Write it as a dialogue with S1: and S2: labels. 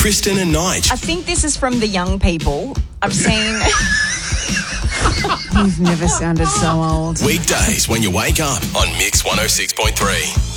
S1: Kristen and Nige.
S2: I think this is from the young people. I've seen...
S3: You've never sounded so old.
S1: Weekdays when you wake up on Mix 106.3.